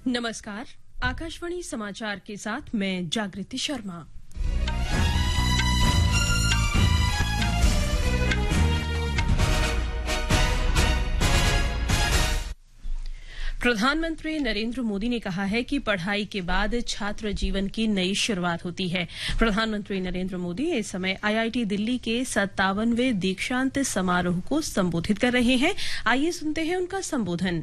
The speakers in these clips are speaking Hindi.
नमस्कार। आकाशवाणी समाचार के साथ मैं जागृति शर्मा। प्रधानमंत्री नरेंद्र मोदी ने कहा है कि पढ़ाई के बाद छात्र जीवन की नई शुरुआत होती है। प्रधानमंत्री नरेंद्र मोदी इस समय आईआईटी दिल्ली के 57वें दीक्षांत समारोह को संबोधित कर रहे हैं। आइए सुनते हैं उनका संबोधन।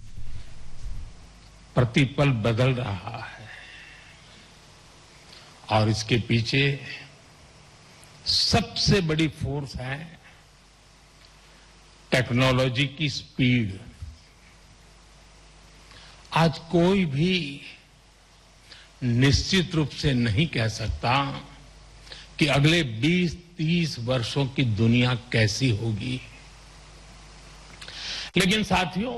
प्रतिपल बदल रहा है और इसके पीछे सबसे बड़ी फोर्स है टेक्नोलॉजी की स्पीड। आज कोई भी निश्चित रूप से नहीं कह सकता कि अगले 20-30 वर्षों की दुनिया कैसी होगी, लेकिन साथियों,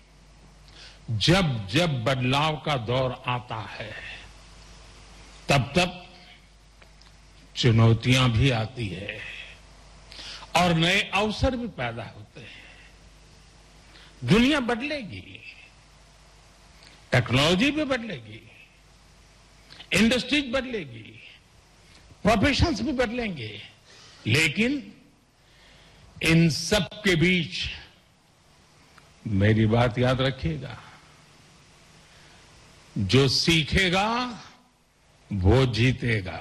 जब जब बदलाव का दौर आता है तब तब चुनौतियां भी आती है और नए अवसर भी पैदा होते हैं। दुनिया बदलेगी, टेक्नोलॉजी भी बदलेगी, इंडस्ट्रीज बदलेगी, प्रोफेशंस भी बदलेंगे, लेकिन इन सब के बीच मेरी बात याद रखिएगा, जो सीखेगा वो जीतेगा।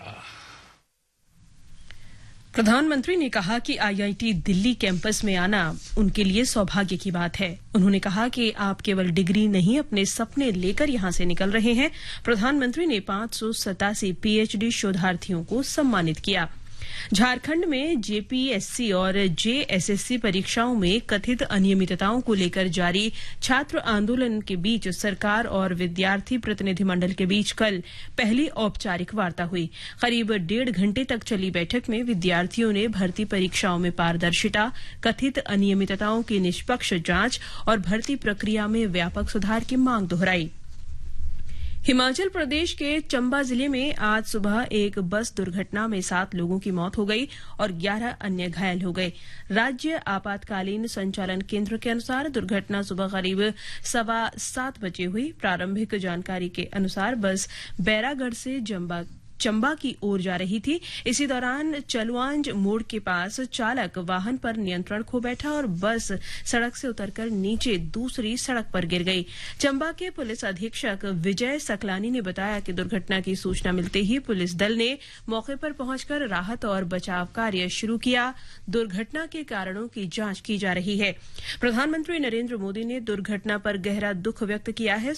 प्रधानमंत्री ने कहा कि आईआईटी दिल्ली कैंपस में आना उनके लिए सौभाग्य की बात है। उन्होंने कहा कि आप केवल डिग्री नहीं, अपने सपने लेकर यहां से निकल रहे हैं। प्रधानमंत्री ने 587 पीएचडी शोधार्थियों को सम्मानित किया। झारखंड में जेपीएससी और जेएसएससी परीक्षाओं में कथित अनियमितताओं को लेकर जारी छात्र आंदोलन के बीच सरकार और विद्यार्थी प्रतिनिधिमंडल के बीच कल पहली औपचारिक वार्ता हुई। करीब 1.5 घंटे तक चली बैठक में विद्यार्थियों ने भर्ती परीक्षाओं में पारदर्शिता, कथित अनियमितताओं की निष्पक्ष जांच और भर्ती प्रक्रिया में व्यापक सुधार की मांग दोहराई। हिमाचल प्रदेश के चंबा जिले में आज सुबह एक बस दुर्घटना में 7 लोगों की मौत हो गई और 11 अन्य घायल हो गए। राज्य आपातकालीन संचालन केंद्र के अनुसार दुर्घटना सुबह करीब 7:15 बजे हुई। प्रारंभिक जानकारी के अनुसार बस बैरागढ़ से चंबा की ओर जा रही थी। इसी दौरान चलवांज मोड़ के पास चालक वाहन पर नियंत्रण खो बैठा और बस सड़क से उतरकर नीचे दूसरी सड़क पर गिर गई। चंबा के पुलिस अधीक्षक विजय सकलानी ने बताया कि दुर्घटना की सूचना मिलते ही पुलिस दल ने मौके पर पहुंचकर राहत और बचाव कार्य शुरू किया। दुर्घटना के कारणों की जांच की जा रही है। प्रधानमंत्री नरेंद्र मोदी ने दुर्घटना पर गहरा दुख व्यक्त किया है।